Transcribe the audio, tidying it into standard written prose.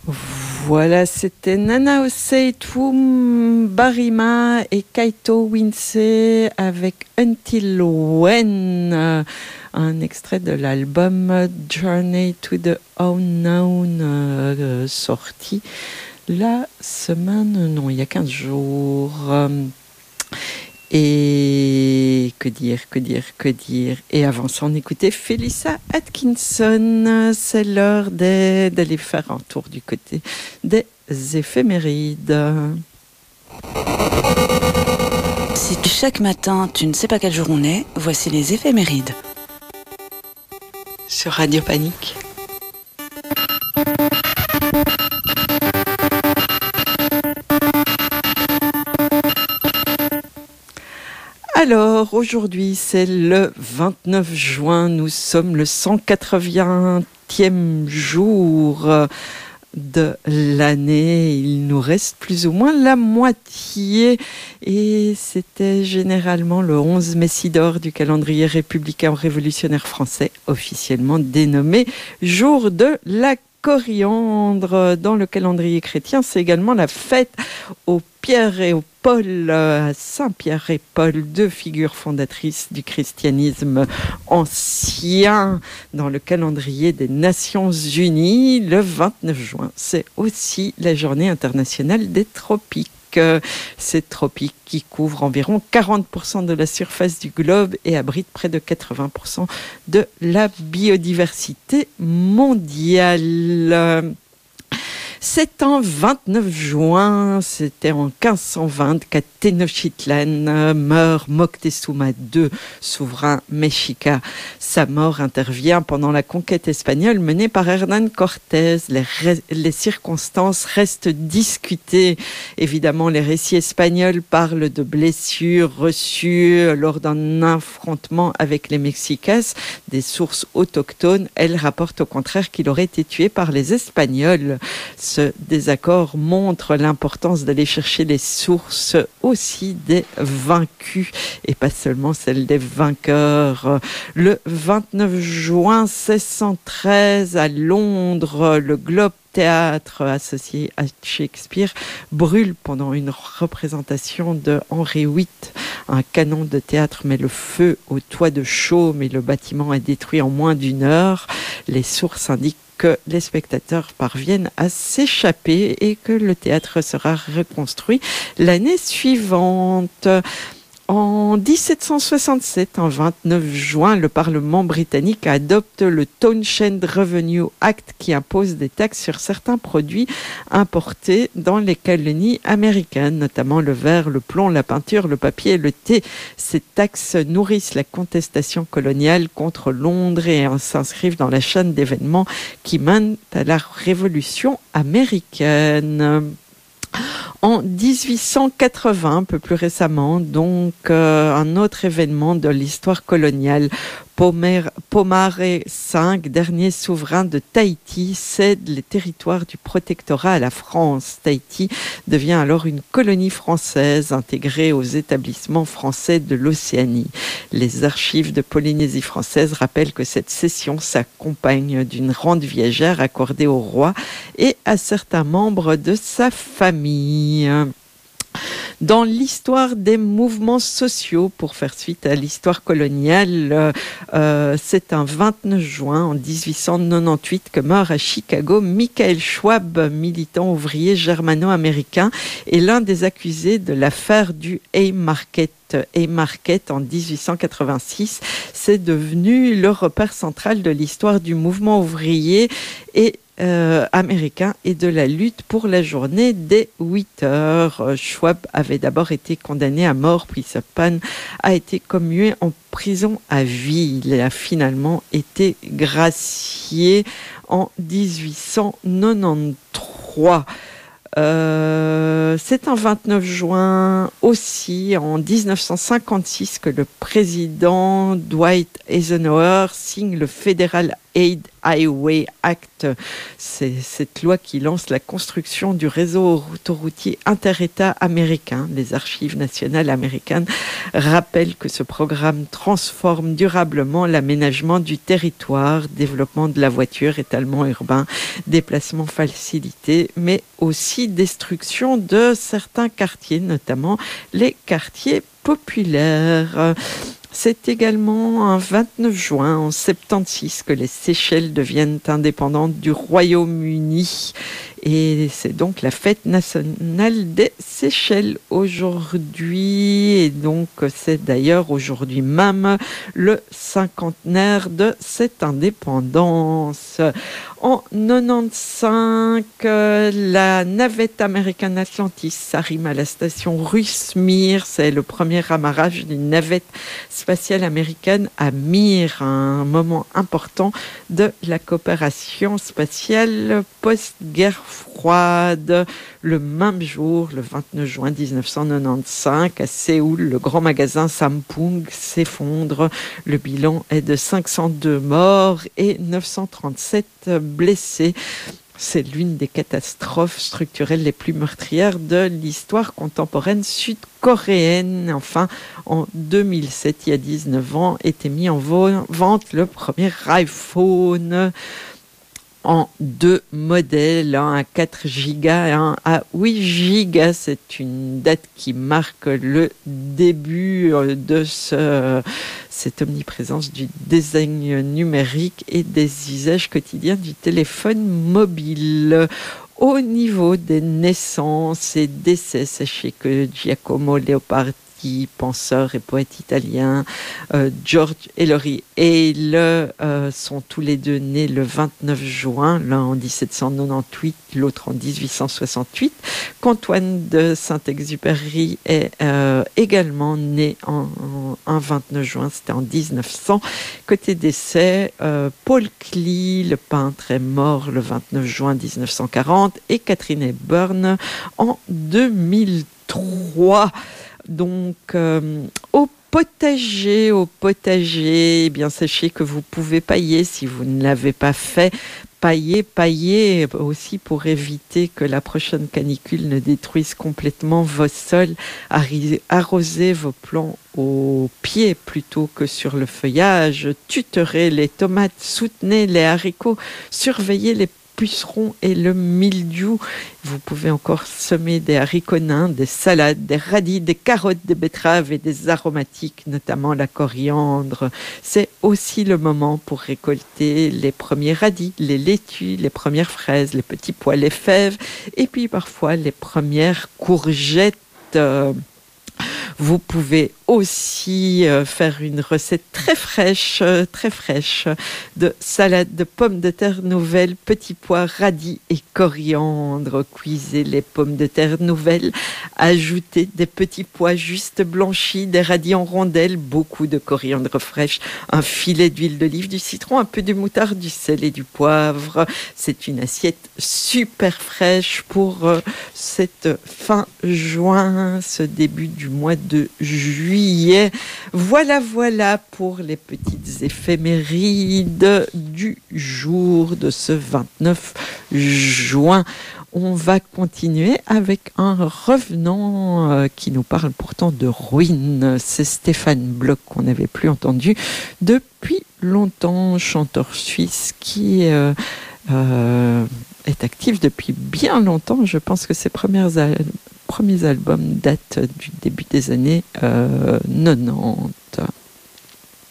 Voilà, c'était Nana Osei Barima et Kaito Winsey avec Until When, un extrait de l'album Journey to the Unknown, sorti la semaine, non, il y a 15 jours. Et que dire. Et avant ça, on écoutait Felissa Atkinson. C'est l'heure d'aller faire un tour du côté des éphémérides. Si chaque matin, tu ne sais pas quel jour on est, voici les éphémérides. Sur Radio Panique. Alors, aujourd'hui, c'est le 29 juin. Nous sommes le 180e jour de l'année. Il nous reste plus ou moins la moitié. Et c'était généralement le 11 Messidor du calendrier républicain révolutionnaire français, officiellement dénommé jour de la coriandre. Dans le calendrier chrétien, c'est également la fête aux Pierre et aux Paul, à Saint-Pierre et Paul, deux figures fondatrices du christianisme ancien. Dans le calendrier des Nations Unies, le 29 juin, c'est aussi la journée internationale des tropiques. Ces tropiques qui couvrent environ 40% de la surface du globe et abritent près de 80% de la biodiversité mondiale. C'est en 29 juin, c'était en 1520 qu'à Tenochtitlan meurt Moctezuma II, souverain mexica. Sa mort intervient pendant la conquête espagnole menée par Hernán Cortés. Les circonstances restent discutées. Évidemment, les récits espagnols parlent de blessures reçues lors d'un affrontement avec les Mexicas. Des sources autochtones, elles rapportent au contraire qu'il aurait été tué par les Espagnols. Ce désaccord montre l'importance d'aller chercher les sources aussi des vaincus et pas seulement celles des vainqueurs. Le 29 juin 1613 à Londres, le Globe Théâtre associé à Shakespeare brûle pendant une représentation de Henri VIII. Un canon de théâtre met le feu au toit de chaume et le bâtiment est détruit en moins d'une heure. Les sources indiquent que les spectateurs parviennent à s'échapper et que le théâtre sera reconstruit l'année suivante. En 1767, en 29 juin, le Parlement britannique adopte le Townshend Revenue Act qui impose des taxes sur certains produits importés dans les colonies américaines, notamment le verre, le plomb, la peinture, le papier et le thé. Ces taxes nourrissent la contestation coloniale contre Londres et s'inscrivent dans la chaîne d'événements qui mènent à la Révolution américaine. En 1880, un peu plus récemment, donc un autre événement de l'histoire coloniale, Pomaré V, dernier souverain de Tahiti, cède les territoires du protectorat à la France. Tahiti devient alors une colonie française intégrée aux établissements français de l'Océanie. Les archives de Polynésie française rappellent que cette cession s'accompagne d'une rente viagère accordée au roi et à certains membres de sa famille. Dans l'histoire des mouvements sociaux, pour faire suite à l'histoire coloniale, c'est un 29 juin en 1898 que meurt à Chicago Michael Schwab, militant ouvrier germano-américain et l'un des accusés de l'affaire du Haymarket. Haymarket en 1886, c'est devenu le repère central de l'histoire du mouvement ouvrier et américain et de la lutte pour la journée des 8 heures. Schwab avait d'abord été condamné à mort, puis sa peine a été commuée en prison à vie. Il a finalement été gracié en 1893. C'est un 29 juin aussi, en 1956, que le président Dwight Eisenhower signe le Federal Aid Highway Act. C'est cette loi qui lance la construction du réseau autoroutier inter-État américain. Les archives nationales américaines rappellent que ce programme transforme durablement l'aménagement du territoire, développement de la voiture, étalement urbain, déplacement facilité, mais aussi destruction de certains quartiers, notamment les quartiers populaires. C'est également un 29 juin en 76 que les Seychelles deviennent indépendantes du Royaume-Uni. Et c'est donc la fête nationale des Seychelles aujourd'hui. Et donc c'est d'ailleurs aujourd'hui même le cinquantenaire de cette indépendance. En 95, la navette American Atlantis arrive à la station russe Mir. C'est le premier amarrage d'une navette spatiale américaine à Mir, un moment important de la coopération spatiale post-guerre froide. Le même jour, le 29 juin 1995, à Séoul, le grand magasin Samsung s'effondre. Le bilan est de 502 morts et 937 blessés. C'est l'une des catastrophes structurelles les plus meurtrières de l'histoire contemporaine sud-coréenne. Enfin, en 2007, il y a 19 ans, était mis en vente le premier iPhone en 2 modèles, un à 4 gigas et un à 8 gigas. C'est une date qui marque le début de cette omniprésence du design numérique et des usages quotidiens du téléphone mobile. Au niveau des naissances et décès, sachez que Giacomo Leopardi, penseur et poète italien, George et Laurie Hale sont tous les deux nés le 29 juin, l'un en 1798, l'autre en 1868. Qu'Antoine de Saint-Exupéry est également né un 29 juin, c'était en 1900. Côté décès, Paul Klee, le peintre, est mort le 29 juin 1940 et Catherine Hepburn en 2003. Donc, au potager, eh bien, sachez que vous pouvez pailler si vous ne l'avez pas fait. Pailler aussi pour éviter que la prochaine canicule ne détruise complètement vos sols. Arrosez vos plants au pied plutôt que sur le feuillage. Tuterez les tomates, soutenez les haricots, surveillez les pucerons et le mildiou. Vous pouvez encore semer des haricots nains, des salades, des radis, des carottes, des betteraves et des aromatiques, notamment la coriandre. C'est aussi le moment pour récolter les premiers radis, les laitues, les premières fraises, les petits pois, les fèves et puis parfois les premières courgettes. Vous pouvez aussi faire une recette très fraîche de salade de pommes de terre nouvelles, petits pois, radis et coriandre. Cuisez les pommes de terre nouvelles, ajoutez des petits pois juste blanchis, des radis en rondelles, beaucoup de coriandre fraîche, un filet d'huile d'olive, du citron, un peu de moutarde, du sel et du poivre. C'est une assiette super fraîche pour cette fin juin, ce début du mois de juillet. Voilà pour les petites éphémérides du jour de ce 29 juin. On va continuer avec un revenant qui nous parle pourtant de ruines. C'est Stéphane Bloch qu'on n'avait plus entendu depuis longtemps, chanteur suisse qui est actif depuis bien longtemps. Je pense que ses premiers albums datent du début des années 90.